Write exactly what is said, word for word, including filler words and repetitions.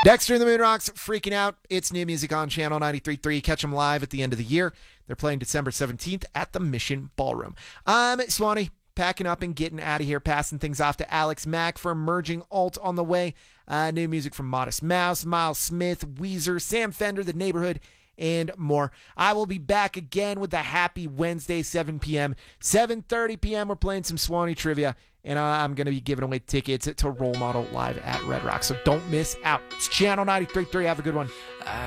Dexter and the Moon Rocks freaking out. It's new music on Channel ninety-three point three. Catch them live at the end of the year. They're playing December seventeenth at the Mission Ballroom. I'm Swanee, packing up and getting out of here, passing things off to Alex Mack for Emerging Alt on the way. Uh, new music from Modest Mouse, Miles Smith, Weezer, Sam Fender, The Neighborhood, and more. I will be back again with the Happy Wednesday, seven p.m. seven thirty p.m. We're playing some Swanee trivia, and I'm going to be giving away tickets to Role Model live at Red Rock. So don't miss out. It's Channel ninety-three point three. Have a good one.